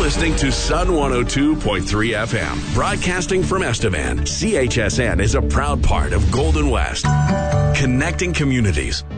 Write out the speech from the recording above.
listening to Sun 102.3 FM, broadcasting from Estevan. CHSN is a proud part of Golden West, connecting communities.